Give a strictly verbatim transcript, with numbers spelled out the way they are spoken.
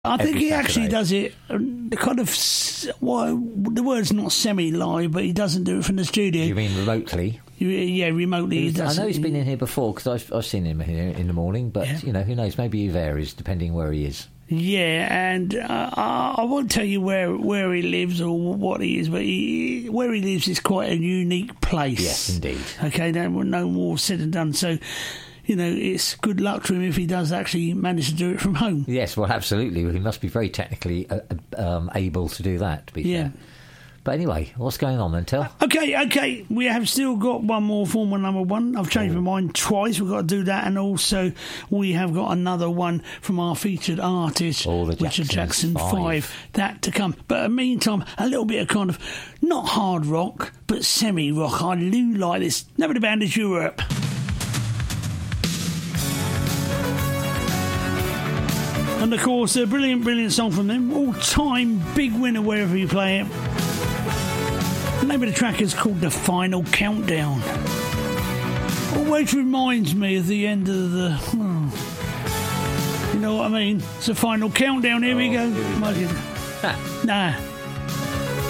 I think he Saturday. actually does it um, kind of, well, the word's not semi-live, but he doesn't do it from the studio. You mean remotely? Yeah, remotely. He does I know it. he's been in here before because I've, I've seen him here in the morning, but, Yeah. you know, who knows, maybe he varies depending where he is. Yeah, and uh, I I won't tell you where where he lives or what he is, but he, where he lives is quite a unique place. Yes, indeed. Okay, no, no more said and done. So, you know, it's good luck to him if he does actually manage to do it from home. Yes, well, absolutely. He must be very technically uh, um, able to do that, to be Yeah. fair. But anyway, what's going on then, Tel? Okay, okay, we have still got one more Formula Number One. I've changed my mind twice. We've got to do that, and also we have got another one from our featured artist, Oh, the Richard Jackson Jackson Five. Five. That to come. But in the meantime, a little bit of kind of not hard rock, but semi rock. I do like this. Never the band is Europe. And of course, a brilliant, brilliant song from them. All-time big winner wherever you play it. The name of the track is called The Final Countdown. Always reminds me of the end of the... Oh, you know what I mean? It's the final countdown. Here we go. Ah. Nah.